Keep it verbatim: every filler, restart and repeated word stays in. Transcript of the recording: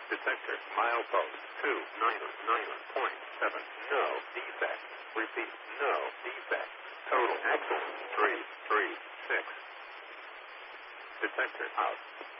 Detector, milepost two nine nine point seven. No defect. Repeat, no defect. Total excellent three three six. Detector out.